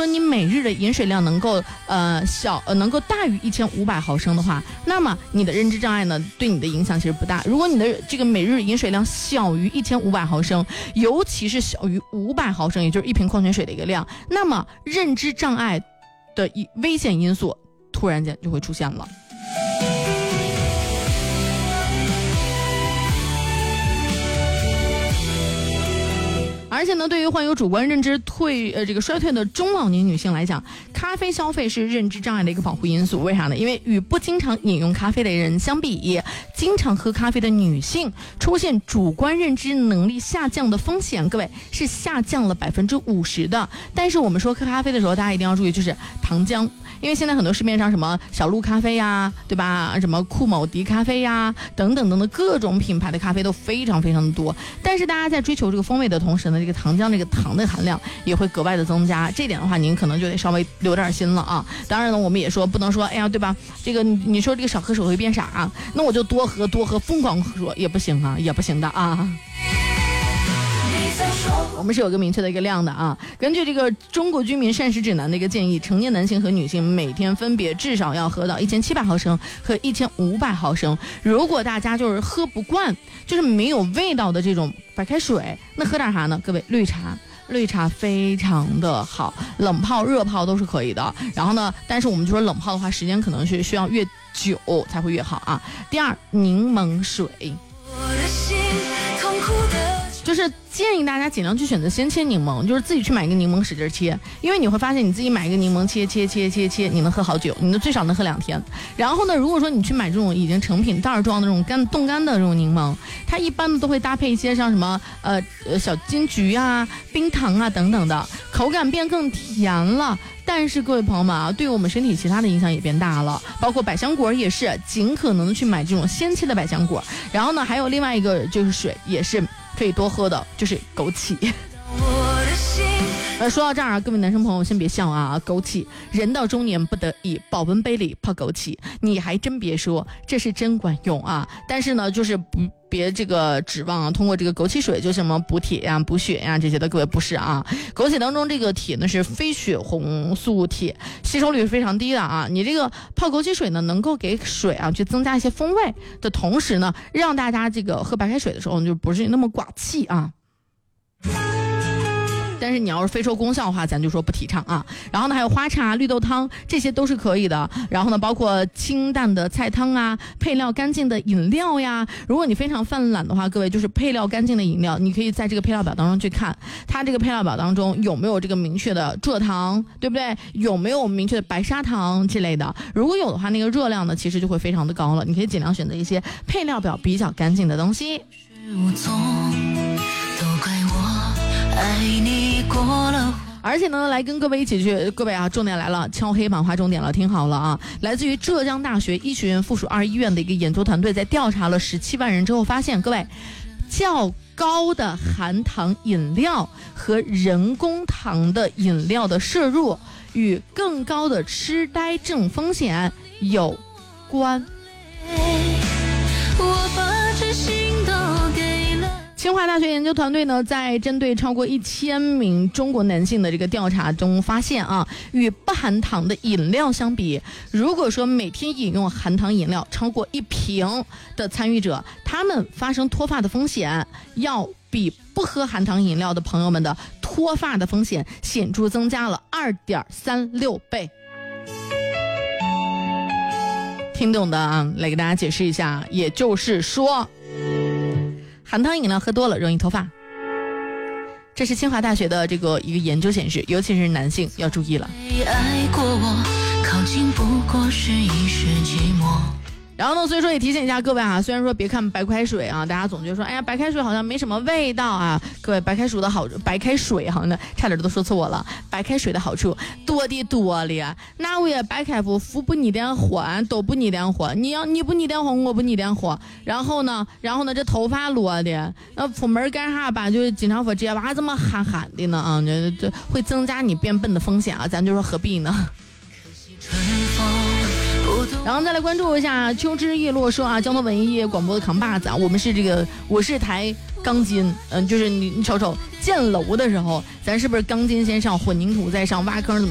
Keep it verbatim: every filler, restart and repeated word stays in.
说你每日的饮水量能够呃小呃能够大于一千五百毫升的话，那么你的认知障碍呢对你的影响其实不大。如果你的这个每日饮水量小于一千五百毫升，尤其是小于五百毫升，也就是一瓶矿泉水的一个量，那么认知障碍的危险因素突然间就会出现了。而且呢，对于患有主观认知退呃这个衰退的中老年女性来讲，咖啡消费是认知障碍的一个保护因素。为啥呢？因为与不经常饮用咖啡的人相比，经常喝咖啡的女性出现主观认知能力下降的风险，各位是下降了百分之五十的。但是我们说喝咖啡的时候，大家一定要注意，就是糖浆。因为现在很多市面上什么小鹿咖啡呀，对吧？什么酷某迪咖啡呀，等等等等各种品牌的咖啡都非常非常的多。但是大家在追求这个风味的同时呢，这个糖浆这个糖的含量也会格外的增加。这点的话，您可能就得稍微留点心了啊。当然了，我们也说不能说，哎呀，对吧？这个你你说这个少喝水会变傻啊，那我就多喝多喝，疯狂喝也不行啊，也不行的啊。我们是有个明确的一个量的啊。根据这个中国居民膳食指南的一个建议，成年男性和女性每天分别至少要喝到一千七百毫升和一千五百毫升。如果大家就是喝不惯，就是没有味道的这种白开水，那喝点啥呢？各位，绿茶。绿茶非常的好，冷泡热泡都是可以的。然后呢，但是我们就说冷泡的话，时间可能是需要越久才会越好啊。第二，柠檬水。就是建议大家尽量去选择先切柠檬，就是自己去买一个柠檬使劲切，因为你会发现你自己买一个柠檬切切切切切，你能喝好久，你的最少能喝两天。然后呢，如果说你去买这种已经成品袋装的这种干冻干的这种柠檬，它一般都会搭配一些像什么呃呃小金桔啊、冰糖啊等等的，口感变更甜了。但是各位朋友们啊，对于我们身体其他的影响也变大了，包括百香果也是，尽可能的去买这种鲜切的百香果。然后呢，还有另外一个就是水，也是可以多喝的，就是枸杞。呃，说到这儿啊，各位男生朋友先别笑啊，枸杞，人到中年不得已，保温杯里泡枸杞，你还真别说，这是真管用啊。但是呢，就是不别这个指望啊，通过这个枸杞水就什么补铁呀、补血呀这些的，各位不是啊。枸杞当中这个铁呢是非血红素铁，吸收率是非常低的啊。你这个泡枸杞水呢，能够给水啊去增加一些风味的同时呢，让大家这个喝白开水的时候就不是那么寡气啊。但是你要是非说功效的话，咱就说不提倡啊。然后呢，还有花茶、绿豆汤，这些都是可以的。然后呢，包括清淡的菜汤啊，配料干净的饮料呀。如果你非常犯懒的话，各位就是配料干净的饮料，你可以在这个配料表当中去看，它这个配料表当中有没有这个明确的蔗糖，对不对？有没有明确的白砂糖之类的？如果有的话，那个热量呢，其实就会非常的高了。你可以尽量选择一些配料表比较干净的东西。爱你过了，而且呢，来跟各位一起去，各位啊，重点来了，敲黑板划重点了，听好了啊！来自于浙江大学医学院附属二医院的一个研究团队，在调查了十七万人之后发现，各位，较高的含糖饮料和人工糖的饮料的摄入与更高的痴呆症风险有关。我把真心都给了。清华大学研究团队呢，在针对超过一千名中国男性的这个调查中发现啊，与不含糖的饮料相比，如果说每天饮用含糖饮料超过一瓶的参与者，他们发生脱发的风险要比不喝含糖饮料的朋友们的脱发的风险显著增加了 二点三六倍。听懂的啊，来给大家解释一下，也就是说含糖饮料喝多了容易脱发，这是清华大学的这个一个研究显示，尤其是男性要注意了。爱过我，靠近不过是一时寂寞。然后呢，所以说也提醒一下各位啊，虽然说别看白开水啊，大家总觉得说，哎呀，白开水好像没什么味道啊。各位，白开水的好，白开水好像差点都说错我了。白开水的好处多的多了，那我也白开水，福不你点火，都不你点火。你要你不你点火，我不你点火。然后呢，然后呢，这头发落的，那出门干啥吧，就经常说这娃怎么憨憨的呢啊？这这会增加你变笨的风险啊，咱就说何必呢？然后再来关注一下秋之叶落说啊，交通文艺广播的扛把子啊，我们是这个我是台钢筋，嗯，就是你你瞅瞅建楼的时候，咱是不是钢筋先上，混凝土再上，挖坑怎么